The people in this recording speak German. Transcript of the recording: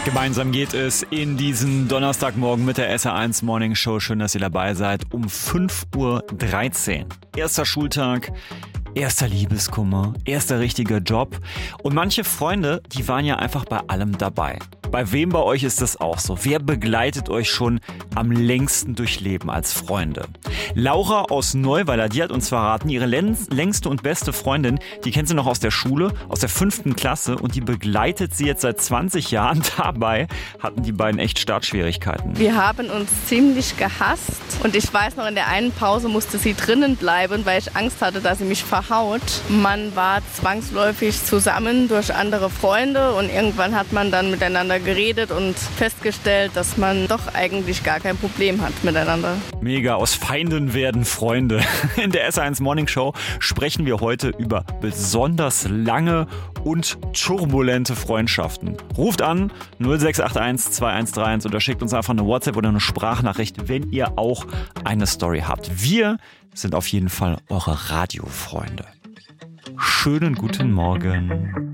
Gemeinsam geht es in diesen Donnerstagmorgen mit der SR1 Morning Show. Schön, dass ihr dabei seid. Um 5:13 Uhr. Erster Schultag, erster Liebeskummer, erster richtiger Job. Und manche Freunde, die waren ja einfach bei allem dabei. Bei wem bei euch ist das auch so? Wer begleitet euch schon am längsten durch Leben als Freunde? Laura aus Neuweiler, die hat uns verraten, ihre längste und beste Freundin, die kennt sie noch aus der Schule, aus der 5. Klasse und die begleitet sie jetzt seit 20 Jahren. Dabei hatten die beiden echt Startschwierigkeiten. Wir haben uns ziemlich gehasst und ich weiß noch, in der einen Pause musste sie drinnen bleiben, weil ich Angst hatte, dass sie mich verhaut. Man war zwangsläufig zusammen durch andere Freunde und irgendwann hat man dann miteinander geredet und festgestellt, dass man doch eigentlich gar kein Problem hat miteinander. Mega, aus Feinden werden Freunde. In der SR1 Morning Show sprechen wir heute über besonders lange und turbulente Freundschaften. Ruft an 0681 2131 oder schickt uns einfach eine WhatsApp oder eine Sprachnachricht, wenn ihr auch eine Story habt. Wir sind auf jeden Fall eure Radiofreunde. Schönen guten Morgen.